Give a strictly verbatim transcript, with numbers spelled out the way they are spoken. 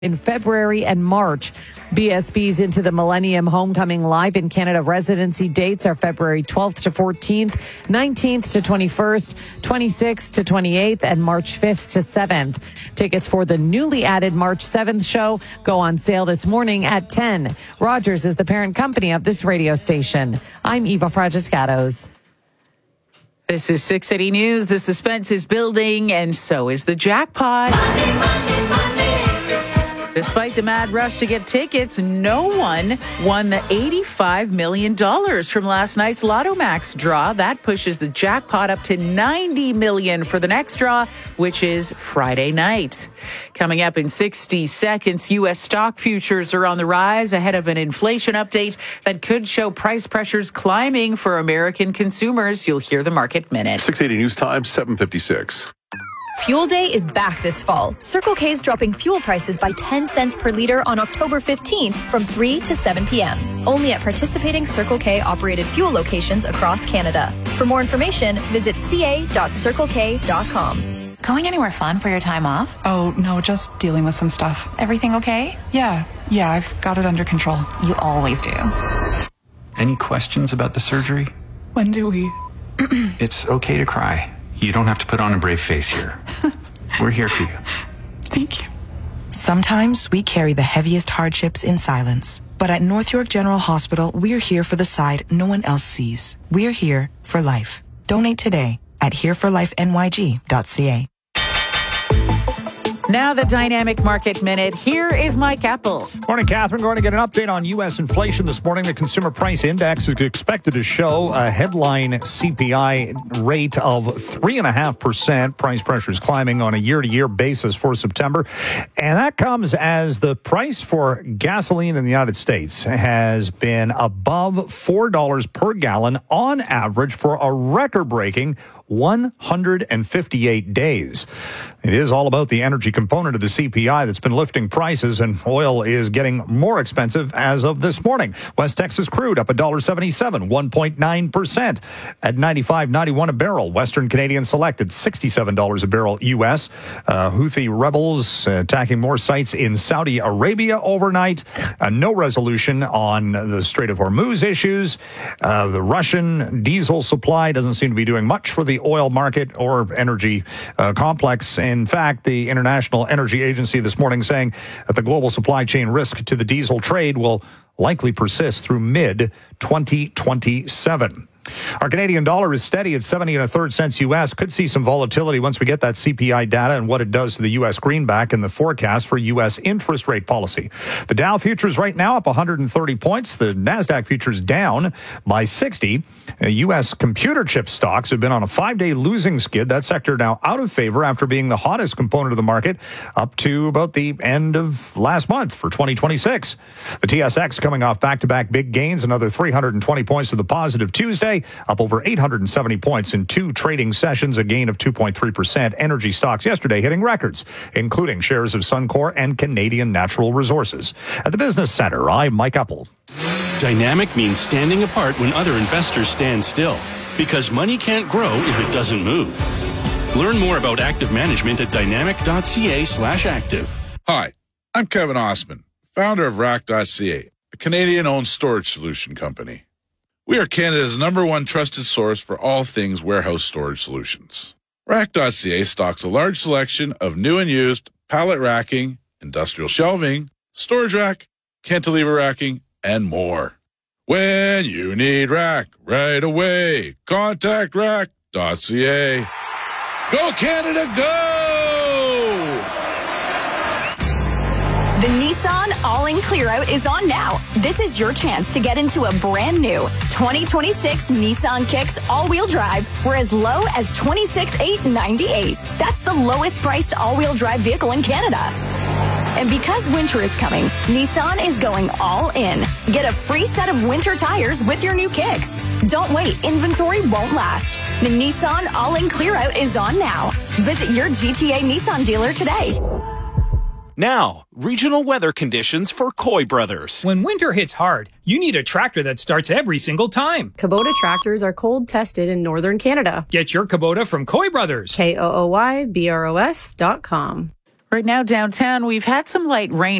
in February and March. B S B's Into the Millennium Homecoming Live in Canada residency dates are February twelfth to fourteenth, nineteenth to twenty-first, twenty-sixth to twenty-eighth, and March fifth to seventh. Tickets for the newly added March seventh show go on sale this morning at ten. Rogers is the parent company of this radio station. I'm Eva Fragiscatos. This is six eighty News. The suspense is building, and so is the jackpot. Money, money, money. Despite the mad rush to get tickets, no one won the eighty-five million dollars from last night's Lotto Max draw. That pushes the jackpot up to ninety million dollars for the next draw, which is Friday night. Coming up in sixty seconds, U S stock futures are on the rise ahead of an inflation update that could show price pressures climbing for American consumers. You'll hear the Market Minute. six eighty News Time, seven fifty-six. Fuel Day is back this fall. Circle K is dropping fuel prices by ten cents per liter on October fifteenth from three to seven p.m. Only at participating Circle K operated fuel locations across Canada. For more information, visit c a dot circle k dot com. Going anywhere fun for your time off? Oh, no, just dealing with some stuff. Everything okay? Yeah, yeah, I've got it under control. You always do. Any questions about the surgery? When do we? It's okay to cry. You don't have to put on a brave face here. We're here for you. Thank you. Sometimes we carry the heaviest hardships in silence. But at North York General Hospital, we're here for the side no one else sees. We're here for life. Donate today at here for life n y g dot c a. Now the Dynamic Market Minute. Here is Mike Apple. Morning, Catherine. Going to get an update on U S inflation this morning. The Consumer Price Index is expected to show a headline C P I rate of three point five percent. Price pressure is climbing on a year-to-year basis for September. And that comes as the price for gasoline in the United States has been above four dollars per gallon on average for a record-breaking one hundred fifty-eight days. It is all about the energy component of the C P I that's been lifting prices, and oil is getting more expensive as of this morning. West Texas crude up one dollar seventy-seven, one point nine percent at ninety-five ninety-one a barrel. Western Canadian Select at sixty-seven dollars a barrel U S. Uh, Houthi rebels attacking more sites in Saudi Arabia overnight. Uh, no resolution on the Strait of Hormuz issues. Uh, the Russian diesel supply doesn't seem to be doing much for the oil market or energy uh, complex. In fact, the International Energy Agency this morning saying that the global supply chain risk to the diesel trade will likely persist through mid twenty twenty-seven. Our Canadian dollar is steady at seventy and a third cents U S. Could see some volatility once we get that C P I data and what it does to the U S greenback and the forecast for U S interest rate policy. The Dow futures right now up one hundred thirty points. The NASDAQ futures down by sixty. Uh, U S computer chip stocks have been on a five-day losing skid. That sector now out of favor after being the hottest component of the market up to about the end of last month for twenty twenty-six. The T S X coming off back-to-back big gains, another three hundred twenty points to the positive Tuesday. Up over eight hundred seventy points in two trading sessions, a gain of two point three percent. Energy stocks yesterday hitting records, including shares of Suncor and Canadian Natural Resources. At the Business Center, I'm Mike Apple. Dynamic means standing apart when other investors stand still, because money can't grow if it doesn't move. Learn more about active management at dynamic.ca slash active. Hi, I'm Kevin Osman, founder of rack dot c a, a Canadian-owned storage solution company. We are Canada's number one trusted source for all things warehouse storage solutions. rack dot c a stocks a large selection of new and used pallet racking, industrial shelving, storage rack, cantilever racking, and more. When you need rack right away, contact rack dot c a. Go Canada, go! The Nissan All-In Clear-Out is on now. This is your chance to get into a brand new twenty twenty-six Nissan Kicks all-wheel drive for as low as twenty-six thousand eight hundred ninety-eight dollars. That's the lowest priced all-wheel drive vehicle in Canada. And because winter is coming, Nissan is going all in. Get a free set of winter tires with your new Kicks. Don't wait, inventory won't last. The Nissan All-In Clear-Out is on now. Visit your G T A Nissan dealer today. Now, regional weather conditions for Coy Brothers. When winter hits hard, you need a tractor that starts every single time. Kubota tractors are cold tested in northern Canada. Get your Kubota from Coy Brothers. K O O Y B R O S dot com. Right now downtown, we've had some light rain.